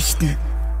Kurznachrichten.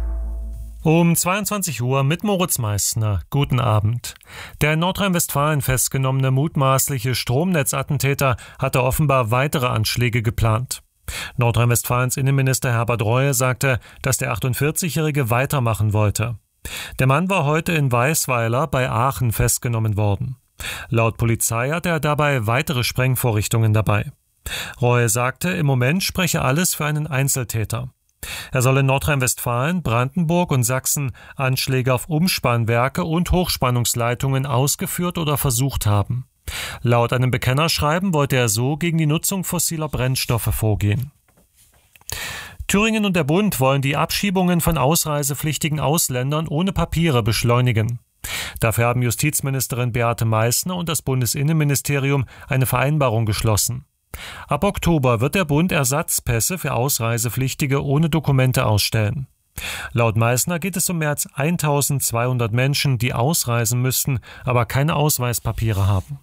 Um 22 Uhr mit Moritz Meissner. Guten Abend. Der in Nordrhein-Westfalen festgenommene mutmaßliche Stromnetzattentäter hatte offenbar weitere Anschläge geplant. Nordrhein-Westfalens Innenminister Herbert Reul sagte, dass der 48-Jährige weitermachen wollte. Der Mann war heute in Weisweiler bei Aachen festgenommen worden. Laut Polizei hatte er dabei weitere Sprengvorrichtungen dabei. Reul sagte, im Moment spreche alles für einen Einzeltäter. Er soll in Nordrhein-Westfalen, Brandenburg und Sachsen Anschläge auf Umspannwerke und Hochspannungsleitungen ausgeführt oder versucht haben. Laut einem Bekennerschreiben wollte er so gegen die Nutzung fossiler Brennstoffe vorgehen. Thüringen und der Bund wollen die Abschiebungen von ausreisepflichtigen Ausländern ohne Papiere beschleunigen. Dafür haben Justizministerin Beate Meißner und das Bundesinnenministerium eine Vereinbarung geschlossen. Ab Oktober wird der Bund Ersatzpässe für Ausreisepflichtige ohne Dokumente ausstellen. Laut Meißner geht es um mehr als 1200 Menschen, die ausreisen müssten, aber keine Ausweispapiere haben.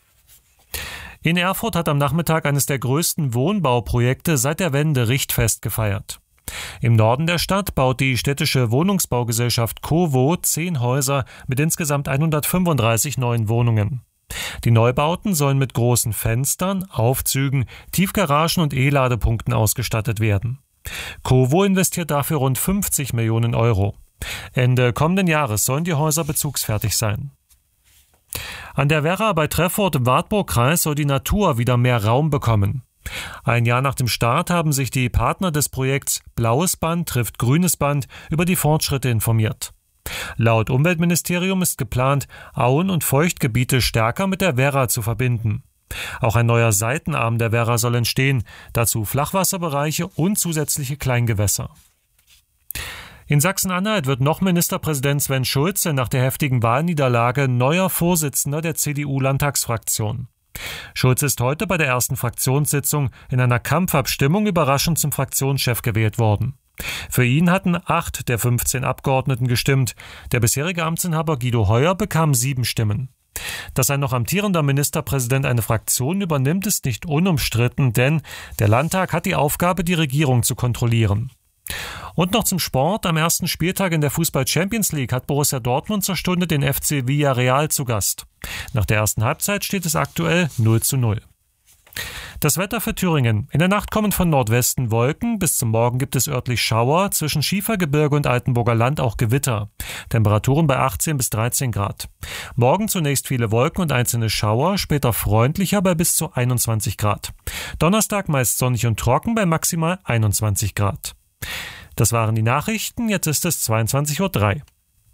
In Erfurt hat am Nachmittag eines der größten Wohnbauprojekte seit der Wende Richtfest gefeiert. Im Norden der Stadt baut die städtische Wohnungsbaugesellschaft COWO 10 Häuser mit insgesamt 135 neuen Wohnungen. Die Neubauten sollen mit großen Fenstern, Aufzügen, Tiefgaragen und E-Ladepunkten ausgestattet werden. COWO investiert dafür rund 50 Millionen Euro. Ende kommenden Jahres sollen die Häuser bezugsfertig sein. An der Werra bei Treffort im Wartburgkreis soll die Natur wieder mehr Raum bekommen. Ein Jahr nach dem Start haben sich die Partner des Projekts Blaues Band trifft Grünes Band über die Fortschritte informiert. Laut Umweltministerium ist geplant, Auen und Feuchtgebiete stärker mit der Werra zu verbinden. Auch ein neuer Seitenarm der Werra soll entstehen, dazu Flachwasserbereiche und zusätzliche Kleingewässer. In Sachsen-Anhalt wird noch Ministerpräsident Sven Schulze nach der heftigen Wahlniederlage neuer Vorsitzender der CDU-Landtagsfraktion. Schulze ist heute bei der ersten Fraktionssitzung in einer Kampfabstimmung überraschend zum Fraktionschef gewählt worden. Für ihn hatten 8 der 15 Abgeordneten gestimmt. Der bisherige Amtsinhaber Guido Heuer bekam 7 Stimmen. Dass ein noch amtierender Ministerpräsident eine Fraktion übernimmt, ist nicht unumstritten, denn der Landtag hat die Aufgabe, die Regierung zu kontrollieren. Und noch zum Sport. Am ersten Spieltag in der Fußball-Champions League hat Borussia Dortmund zur Stunde den FC Villarreal zu Gast. Nach der ersten Halbzeit steht es aktuell 0:0. Das Wetter für Thüringen. In der Nacht kommen von Nordwesten Wolken. Bis zum Morgen gibt es örtlich Schauer. Zwischen Schiefergebirge und Altenburger Land auch Gewitter. Temperaturen bei 18 bis 13 Grad. Morgen zunächst viele Wolken und einzelne Schauer, später freundlicher bei bis zu 21 Grad. Donnerstag meist sonnig und trocken bei maximal 21 Grad. Das waren die Nachrichten. Jetzt ist es 22:03 Uhr.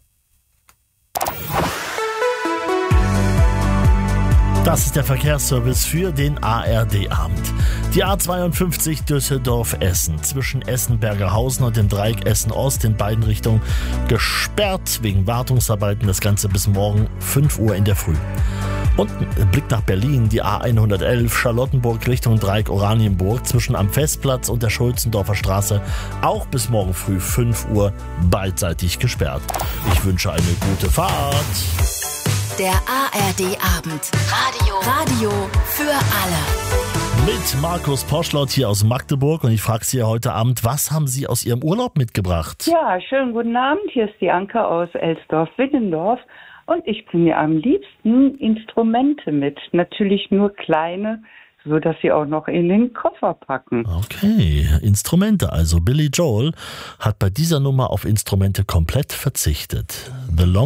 Das ist der Verkehrsservice für den ARD-Abend. Die A52 Düsseldorf-Essen zwischen Essen-Bergerhausen und dem Dreieck Essen-Ost in beiden Richtungen gesperrt wegen Wartungsarbeiten. Das Ganze bis morgen 5 Uhr in der Früh. Und ein Blick nach Berlin, die A111 Charlottenburg Richtung Dreieck Oranienburg zwischen am Festplatz und der Schulzendorfer Straße auch bis morgen früh 5 Uhr beidseitig gesperrt. Ich wünsche eine gute Fahrt. Der ARD-Abend. Radio für alle. Mit Markus Poschlott hier aus Magdeburg und ich frage Sie heute Abend, was haben Sie aus Ihrem Urlaub mitgebracht? Ja, schönen guten Abend. Hier ist die Anke aus Elsdorf-Wittendorf und ich bringe am liebsten Instrumente mit. Natürlich nur kleine, so dass sie auch noch in den Koffer packen. Okay, Instrumente also. Billy Joel hat bei dieser Nummer auf Instrumente komplett verzichtet. The Long